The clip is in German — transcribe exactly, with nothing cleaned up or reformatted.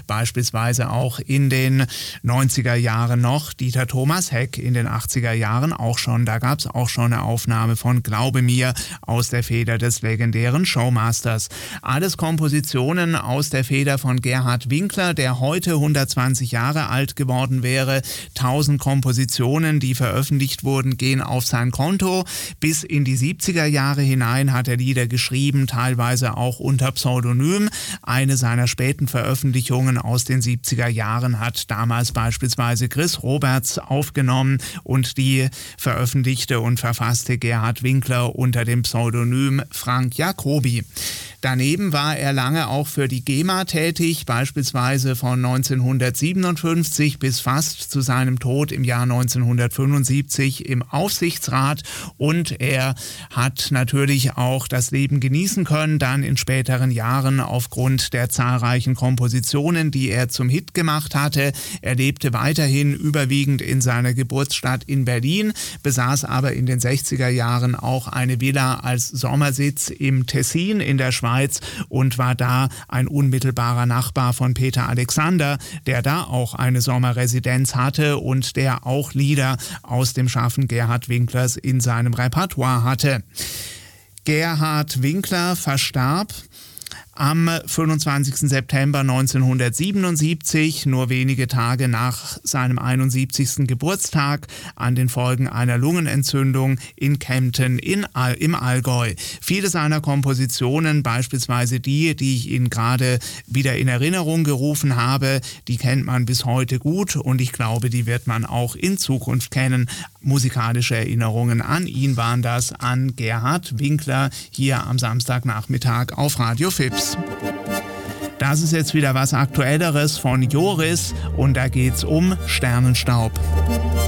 beispielsweise auch in den neunziger Jahren noch. Dieter Thomas Heck in den achtziger Jahren auch schon. Da gab es auch schon eine Aufnahme von Glaube mir aus der Feder des legendären Showmasters. Alles Kompositionen aus der Feder von Gerhard Winkler, der heute hundertzwanzig Jahre alt geworden wäre. tausend Kompositionen, die veröffentlicht wurden, gehen auf sein Konto. Bis in die siebziger Jahre hinein hat er Lieder geschrieben, teilweise auch unter Pseudonym. Eine seiner späten Veröffentlichungen aus den siebziger Jahren hat damals beispielsweise Chris Roberts aufgenommen und die veröffentlichte und verfasste Gerhard Winkler unter dem Pseudonym Frank Jacobi. Daneben war er lange auch für die GEMA tätig, beispielsweise von neunzehnhundertsiebenundfünfzig bis fast zu seinem Tod im Jahr neunzehnhundertfünfundsiebzig im Aufsichtsrat, und er hat natürlich auch das Leben genießen können, dann in späteren Jahren aufgrund der zahlreichen Kompositionen, die er zum Hit gemacht hatte. Er lebte weiterhin überwiegend in seiner Geburtsstadt in Berlin, besaß aber in den sechziger Jahren auch eine Villa als Sommersitz im Tessin in der Schweiz und war da ein unmittelbarer Nachbar von Peter Alexander, der da auch eine Sommerresidenz hatte und der auch Lieder aus dem Schaffen Gerhard Winklers in seinem Repertoire hatte. Gerhard Winkler verstarb am fünfundzwanzigsten September neunzehnhundertsiebenundsiebzig, nur wenige Tage nach seinem einundsiebzigsten Geburtstag, an den Folgen einer Lungenentzündung in Kempten in All, im Allgäu. Viele seiner Kompositionen, beispielsweise die, die ich Ihnen gerade wieder in Erinnerung gerufen habe, die kennt man bis heute gut, und ich glaube, die wird man auch in Zukunft kennen. Musikalische Erinnerungen an ihn waren das, an Gerhard Winkler, hier am Samstagnachmittag auf Radio Fips. Das ist jetzt wieder was Aktuelleres von Joris, und da geht's um Sternenstaub.